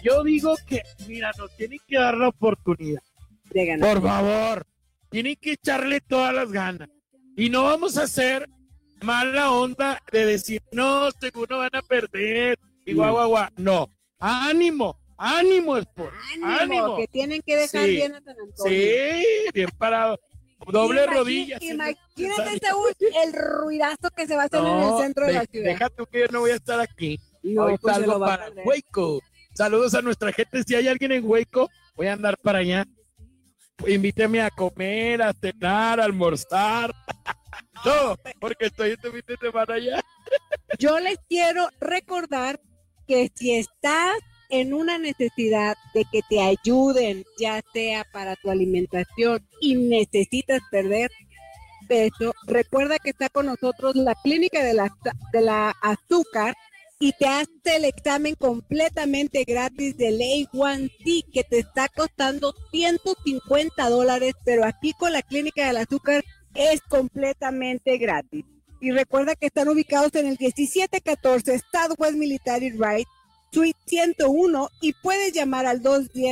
Yo digo que, mira, nos tienen que dar la oportunidad. De ganar. Por favor, tienen que echarle todas las ganas. Y no vamos a hacer mala onda de decir, no, seguro van a perder. Y guau. No, ánimo, Sport. Ánimo. Que tienen que dejar bien a San Antonio. Sí, bien parado. Doble rodilla. Imagínate, Saúl, el ruidazo que se va a hacer en el centro de la ciudad. Déjate que yo no voy a estar aquí. No, hoy pues salgo para Hueco. Saludos a nuestra gente. Si hay alguien en Hueco, voy a andar para allá. Invíteme a comer, a cenar, a almorzar. Todo, porque estoy este fin de semana allá. Yo les quiero recordar que si estás en una necesidad de que te ayuden, ya sea para tu alimentación y necesitas perder peso, recuerda que está con nosotros la clínica de la azúcar y te hace el examen completamente gratis del A1C que te está costando $150, pero aquí con la clínica del azúcar es completamente gratis. Y recuerda que están ubicados en el 1714 Southwest Military Drive, Suite 101, y puedes llamar al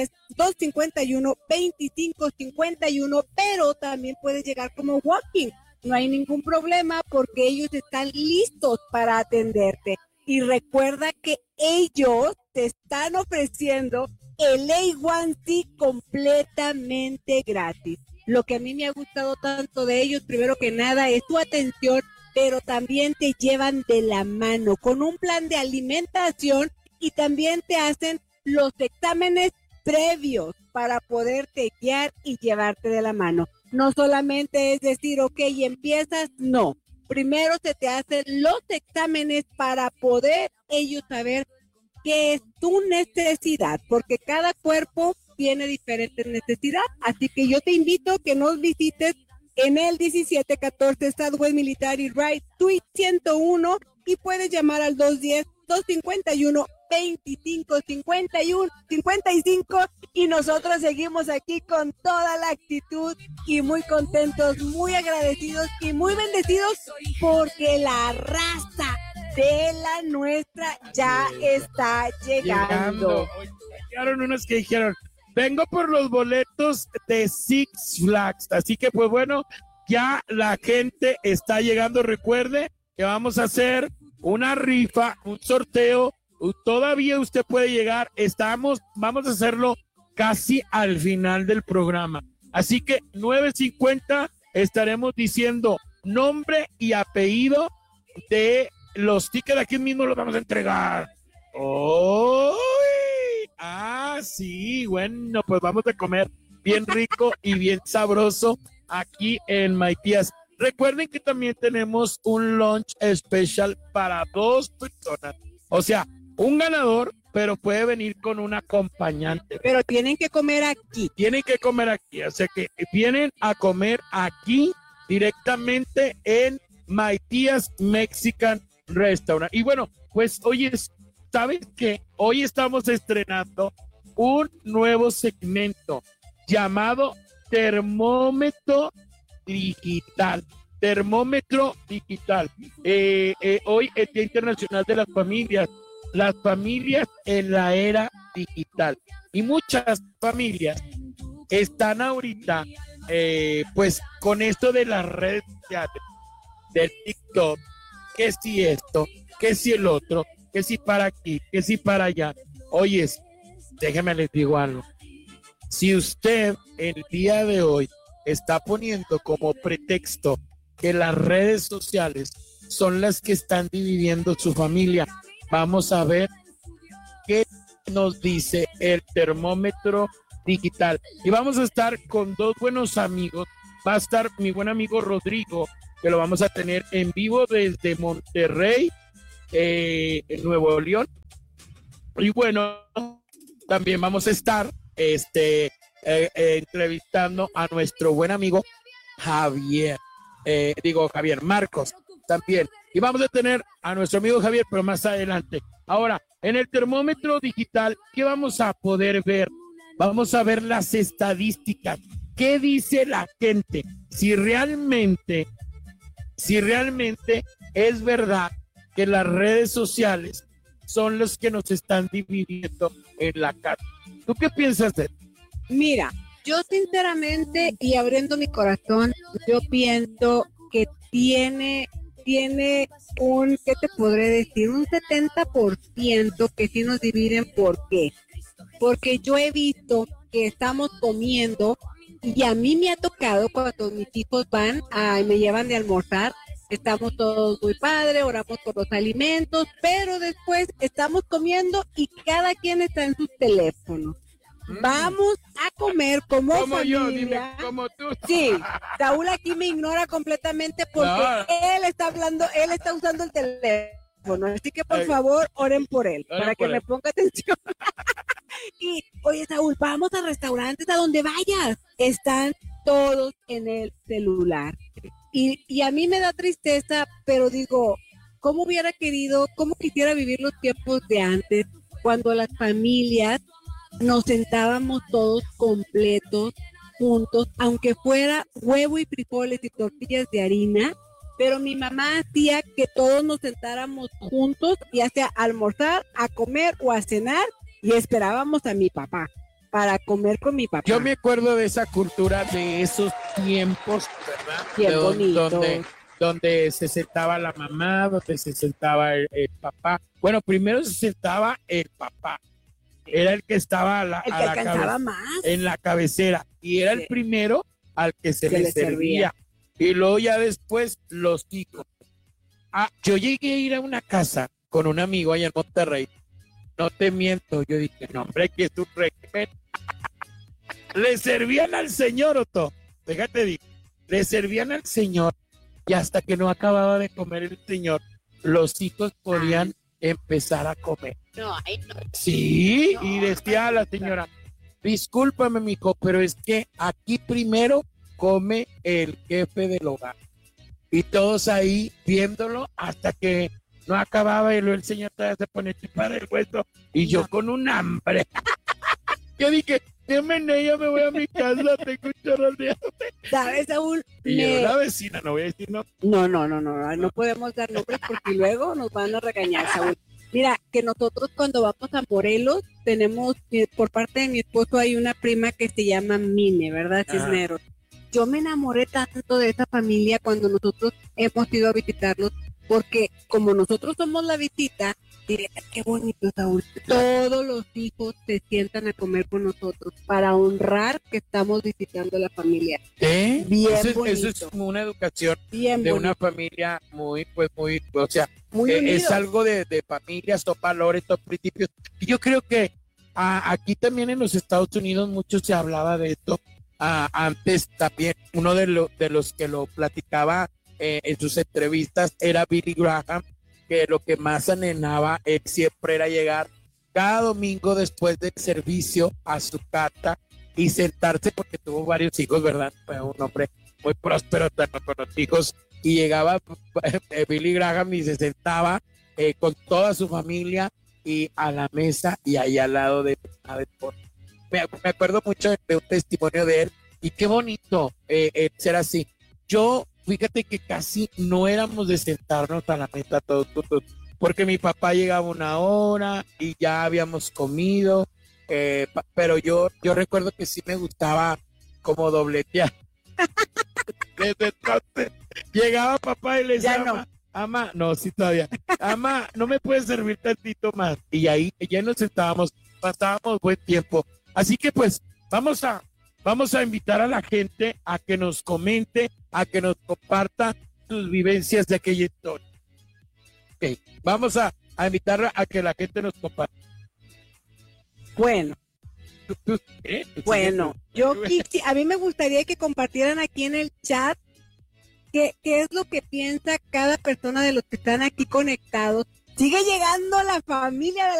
210-251-2551, pero también puedes llegar como walking. No hay ningún problema porque ellos están listos para atenderte. Y recuerda que ellos te están ofreciendo el A1C completamente gratis. Lo que a mí me ha gustado tanto de ellos, primero que nada, es su atención, pero también te llevan de la mano con un plan de alimentación y también te hacen los exámenes previos para poderte guiar y llevarte de la mano. No solamente es decir, ok, empiezas, no. Primero se te hacen los exámenes para poder ellos saber qué es tu necesidad, porque cada cuerpo tiene diferentes necesidades. Así que yo te invito a que nos visites en el 1714 Southwest Military Drive, Suite 101, y puedes llamar al 210-251-2555, y nosotros seguimos aquí con toda la actitud y muy contentos, muy agradecidos y muy bendecidos porque la raza de la nuestra ya está llegando. Llegaron unos que dijeron, vengo por los boletos de Six Flags, así que pues bueno, ya la gente está llegando. Recuerde que vamos a hacer una rifa, un sorteo. Todavía usted puede llegar. Vamos a hacerlo casi al final del programa. Así que 9:50 estaremos diciendo nombre y apellido de los tickets. Aquí mismo los vamos a entregar. ¡Oh! Sí, bueno, pues vamos a comer bien rico y bien sabroso aquí en Maitías. Recuerden que también tenemos un lunch especial para 2 personas. O sea, un ganador, pero puede venir con un acompañante. Pero tienen que comer aquí. Tienen que comer aquí. O sea que vienen a comer aquí directamente en Maitías Mexican Restaurant. Y bueno, pues oye, ¿sabes qué? Hoy estamos estrenando un nuevo segmento llamado Termómetro Digital. Termómetro Digital. Hoy es Día Internacional de las familias en la era digital. Y muchas familias están ahorita, pues, con esto de las redes sociales, del TikTok, que si esto, que si el otro, que si para aquí, que si para allá. Oye, déjeme les digo algo. Si usted el día de hoy está poniendo como pretexto que las redes sociales son las que están dividiendo su familia, vamos a ver qué nos dice el termómetro digital. Y vamos a estar con 2 buenos amigos. Va a estar mi buen amigo Rodrigo, que lo vamos a tener en vivo desde Monterrey, en Nuevo León. Y bueno, también vamos a estar entrevistando a nuestro buen amigo Javier Marcos también. Y vamos a tener a nuestro amigo Javier, pero más adelante. Ahora, en el termómetro digital, ¿qué vamos a poder ver? Vamos a ver las estadísticas. ¿Qué dice la gente? Si realmente es verdad que las redes sociales son los que nos están dividiendo en la casa. ¿Tú qué piensas de eso? Mira, yo sinceramente y abriendo mi corazón, yo pienso que tiene ¿qué te podré decir? Un 70% que sí nos dividen. ¿Por qué? Porque yo he visto que estamos comiendo y a mí me ha tocado cuando mis hijos me llevan de almorzar, estamos todos muy padre, oramos por los alimentos, pero después estamos comiendo y cada quien está en sus teléfonos. Vamos a comer como familia. Yo, dime, como tú. Sí, Saúl aquí me ignora completamente porque él está hablando, él está usando el teléfono. Así que por favor, oren por él, para que me ponga atención. Y, oye, Saúl, vamos a restaurantes, a donde vayas. Están todos en el celular. Y a mí me da tristeza, pero digo, cómo quisiera vivir los tiempos de antes, cuando las familias nos sentábamos todos completos, juntos, aunque fuera huevo y frijoles y tortillas de harina, pero mi mamá hacía que todos nos sentáramos juntos, ya sea a almorzar, a comer o a cenar, y esperábamos a mi papá para comer con mi papá. Yo me acuerdo de esa cultura, de esos tiempos, ¿verdad? Qué bonito. Donde se sentaba la mamá, donde se sentaba el papá. Bueno, primero se sentaba el papá. Era el que estaba en la cabecera y era el primero al que se le servía. Y luego ya después los hijos. Yo llegué a ir a una casa con un amigo allá en Monterrey. No te miento, yo dije, no, hombre, que es un régimen. Le servían al señor, Otto. Déjate digo, le servían al señor y hasta que no acababa de comer el señor, los hijos podían empezar a comer. No. Sí, no, y decía a la señora, discúlpame, mijo, pero es que aquí primero come el jefe del hogar. Y todos ahí viéndolo hasta que no acababa y luego el señor todavía se pone chupar el hueso y yo con un hambre. Yo dije, yo me voy a mi casa, tengo un chorro de hambre. ¿Sabes, Saúl? Y llegó la vecina, no voy a decir no. No podemos dar nombres porque luego nos van a regañar, Saúl. Mira, que nosotros cuando vamos a Morelos, tenemos, por parte de mi esposo, hay una prima que se llama Mine, ¿verdad, Cisneros? Yo me enamoré tanto de esa familia cuando nosotros hemos ido a visitarlos, porque como nosotros somos la visita, diré, qué bonito, Saúl. Todos los hijos se sientan a comer con nosotros para honrar que estamos visitando la familia. Bien bonito. Eso es como una educación bien de bonito. Una familia muy, o sea, muy es algo de familias, son valores, son principios. Y yo creo que aquí también en los Estados Unidos mucho se hablaba de esto. Antes también uno de los que lo platicaba en sus entrevistas era Billy Graham, que lo que más anhelaba él siempre era llegar cada domingo después del servicio a su casa y sentarse, porque tuvo varios hijos, ¿verdad? Fue un hombre muy próspero con los hijos, y llegaba Billy Graham y se sentaba con toda su familia y a la mesa y ahí al lado de me acuerdo mucho de un testimonio de él y qué bonito ser así. Yo, fíjate que casi no éramos de sentarnos a la mesa todos, porque mi papá llegaba una hora y ya habíamos comido, pero yo recuerdo que sí me gustaba como dobletear. Desde entonces llegaba papá y le decía, Ama, no, sí todavía, Ama, ¿no me puedes servir tantito más? Y ahí ya nos sentábamos, pasábamos buen tiempo. Así que pues vamos a invitar a la gente a que nos comente, a que nos comparta sus vivencias de aquella historia. Okay. Vamos a invitar a que la gente nos comparta. Bueno. Bueno, a mí me gustaría que compartieran aquí en el chat qué es lo que piensa cada persona de los que están aquí conectados. Sigue llegando la familia de